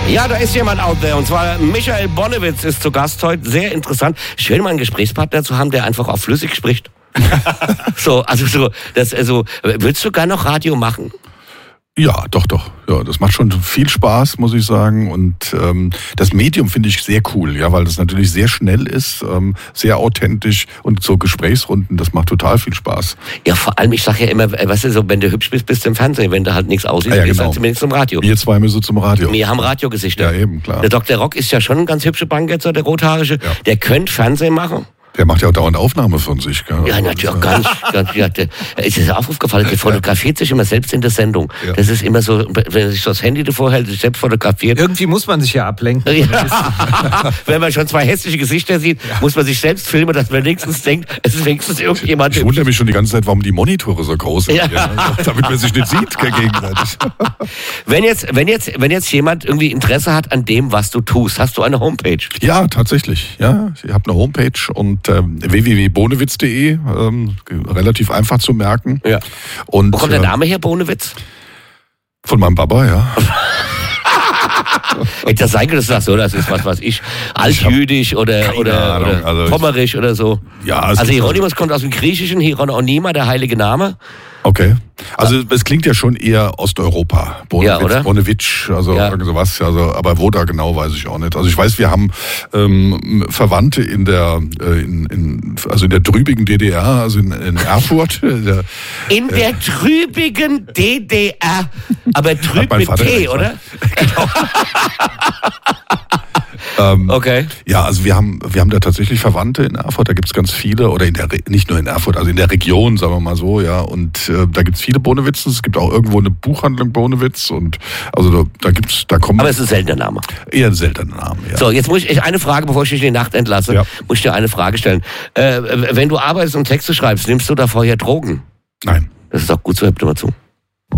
Ja, da ist jemand out there und zwar Michael Bonnewitz ist zu Gast heute. Sehr interessant. Schön, mal einen Gesprächspartner zu haben, der einfach auch flüssig spricht. Würdest du gar noch Radio machen? Ja, doch. Ja, das macht schon viel Spaß, muss ich sagen. Und das Medium finde ich sehr cool, ja, weil das natürlich sehr schnell ist, sehr authentisch und so Gesprächsrunden, das macht total viel Spaß. Ja, vor allem, ich sage ja immer, weißt du, so, wenn du hübsch bist, bist du im Fernsehen. Wenn du halt nichts aussiehst, ja, bist du genau. halt zumindest zum Radio. Wir zwei müssen zum Radio. Wir haben Radiogesichter. Ja, eben, klar. Der Dr. Rock ist ja schon ein ganz hübscher Banketzer, der Rothaarische. Ja. Der könnte Fernsehen machen. Der macht ja auch dauernd Aufnahme von sich. Gell? Ja, natürlich auch ganz. Ist dir auch aufgefallen, der fotografiert sich immer selbst in der Sendung. Ja. Das ist immer so, wenn er sich so das Handy davor hält, sich selbst fotografiert. Irgendwie muss man sich ja ablenken. Ja. Wenn man schon zwei hässliche Gesichter sieht, muss man sich selbst filmen, dass man wenigstens denkt, es ist wenigstens irgendjemand. Ich wundere mich schon die ganze Zeit, warum die Monitore so groß sind. Ja. Damit man sich nicht sieht gegenseitig. Wenn jetzt jemand irgendwie Interesse hat an dem, was du tust, hast du eine Homepage? Ja, tatsächlich. Ja, ich habe eine Homepage und www.bonewitz.de, relativ einfach zu merken. Ja. Und, wo kommt der Name her, Bonewitz? Von meinem Papa, ja. Hätte das sein können, dass das ist was weiß ich, altjüdisch oder pommerisch oder so. Ja, also Hieronymus kommt aus dem Griechischen, Hieronima, der heilige Name. Okay. Also es klingt ja schon eher Osteuropa. Bonewitsch, also irgend sowas. Also, aber wo da genau, weiß ich auch nicht. Also ich weiß, wir haben Verwandte in der trübigen DDR, also in Erfurt. In der trübigen DDR. Aber trüb mit T, oder? Genau. Okay. Ja, also wir haben da tatsächlich Verwandte in Erfurt, da gibt's ganz viele, oder nicht nur in Erfurt, also in der Region, sagen wir mal so, ja, und da gibt's viele Bonewitzen, es gibt auch irgendwo eine Buchhandlung Bonewitz und also da kommen... Aber es ist ein seltener Name. Eher ein seltener Name, ja. So, jetzt muss ich eine Frage, bevor ich dich in die Nacht entlasse, muss ich dir eine Frage stellen. Wenn du arbeitest und Texte schreibst, nimmst du da vorher Drogen? Nein. Das ist doch gut, so hört mal zu.